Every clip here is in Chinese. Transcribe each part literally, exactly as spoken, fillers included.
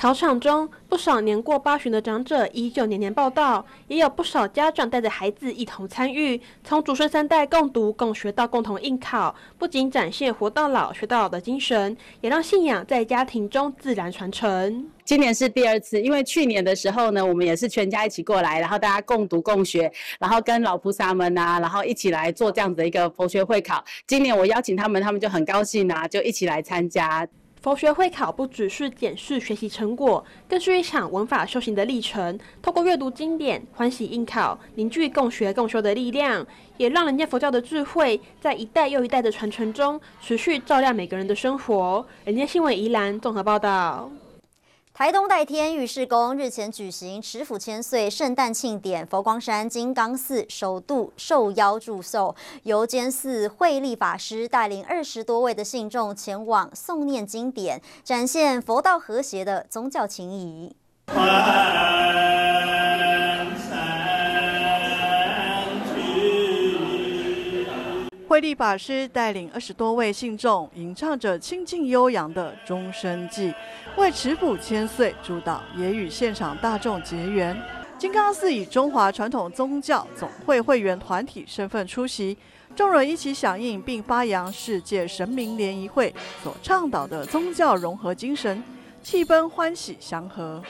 考场中，不少年过八旬的长者依旧年年报到，也有不少家长带着孩子一同参与，从祖孙三代共读共学到共同应考，不仅展现活到老学到老的精神，也让信仰在家庭中自然传承。 今年是第二次，因为去年的时候呢，我们也是全家一起过来，然后大家共读共学，然后跟老菩萨们啊，然后一起来做这样子的一个佛学会考。今年我邀请他们，他们就很高兴啊，就一起来参加。 佛学会考不只是检视学习成果，更是一场文法修行的历程。透过阅读经典，欢喜应考，凝聚共学共修的力量，也让人家佛教的智慧在一代又一代的传承中，持续照亮每个人的生活。人间新闻宜兰综合报道。 台东代天玉世宫日前举行持府千岁圣诞庆典，佛光山金刚寺首度受邀祝寿，由监寺慧立法师带领二十多位的信众前往诵念经典，展现佛道和谐的宗教情谊。 慧立法师带领二十多位信众，吟唱着清静悠扬的终身祭，为持府千岁祝祷，也与现场大众结缘。金刚寺以中华传统宗教总会会员团体身份出席，众人一起响应并发扬世界神明联谊会所倡导的宗教融合精神，气氛欢喜祥和。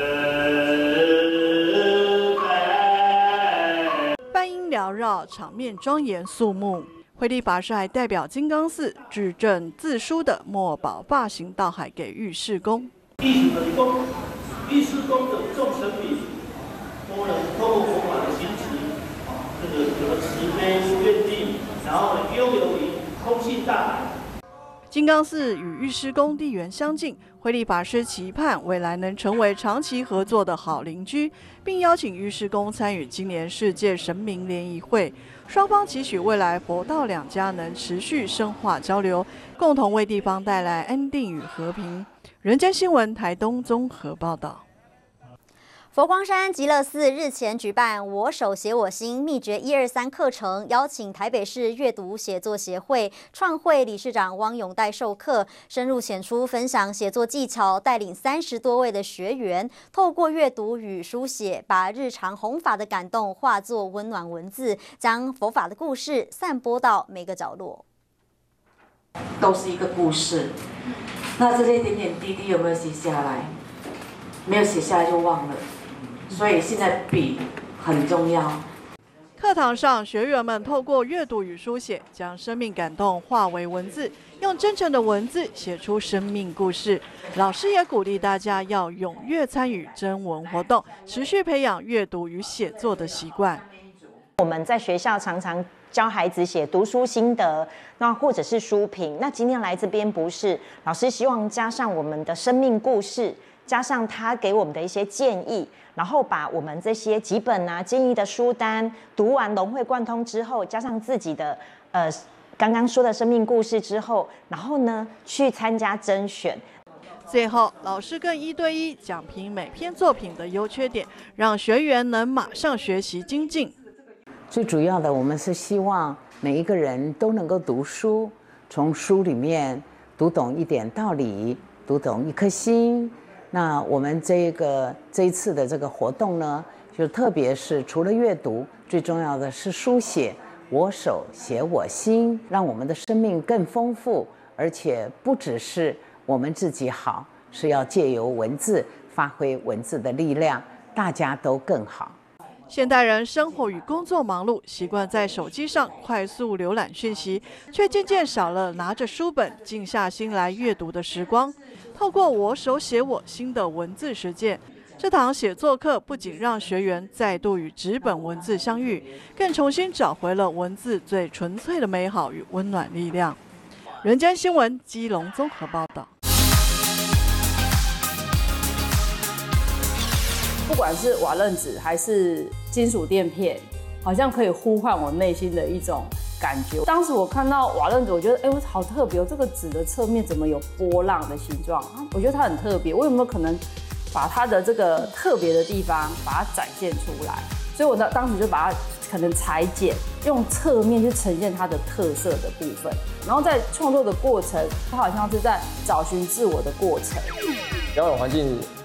梵音缭绕，场面庄严肃穆。慧立法师还代表金刚寺致赠自书的墨宝发行到海给玉世公。 玉世公，玉世公的众神明，都能透过佛法的行持，啊，这个有了慈悲愿力，然后呢，悠游于空性大海。 金刚寺与玉师公地缘相近，慧立法师期盼未来能成为长期合作的好邻居，并邀请玉师公参与今年世界神明联谊会。双方期许未来佛道两家能持续深化交流，共同为地方带来安定与和平。人间新闻台东综合报道。 佛光山极乐寺日前举办我手写我心秘诀一二三课程，邀请台北市阅读写作协会创会理事长汪永岱授课，深入浅出分享写作技巧，带领三十多位的学员，透过阅读与书写，把日常弘法的感动化作温暖文字，将佛法的故事散播到每个角落。 都是一个故事，那这些点点滴滴有没有写下来？没有写下来就忘了。所以现在笔很重要。 课堂上，学员们透过阅读与书写，将生命感动化为文字，用真诚的文字写出生命故事。老师也鼓励大家要踊跃参与征文活动，持续培养阅读与写作的习惯。 我们在学校常常教孩子写读书心得，那或者是书评。那今天来这边不是，老师希望加上我们的生命故事。加上他给我们的一些建议，然后把我们这些几本啊建议的书单读完融会贯通之后，加上自己的呃刚刚说的生命故事之后，然后呢去参加甄选。 最后，老师更一对一讲评每篇作品的优缺点，让学员能马上学习精进。 最主要的，我们是希望每一个人都能够读书，从书里面读懂一点道理，读懂一颗心。那我们这个这一次的这个活动呢，就特别是除了阅读，最重要的是书写，我手写我心，让我们的生命更丰富，而且不只是我们自己好，是要借由文字发挥文字的力量，大家都更好。 现代人生活与工作忙碌，习惯在手机上快速浏览讯息，却渐渐少了拿着书本静下心来阅读的时光。透过我手写我心的文字实践，这堂写作课不仅让学员再度与纸本文字相遇，更重新找回了文字最纯粹的美好与温暖力量。人间新闻基隆综合报道。 不管是瓦楞纸还是金属垫片，好像可以呼唤我内心的一种感觉。当时我看到瓦楞纸，我觉得哎，我好特别哦，这个纸的侧面怎么有波浪的形状？我觉得它很特别，我有没有可能把它的这个特别的地方把它展现出来？所以我当当时就把它可能裁剪，用侧面去呈现它的特色的部分。然后在创作的过程，它好像是在找寻自我的过程。 疗养环境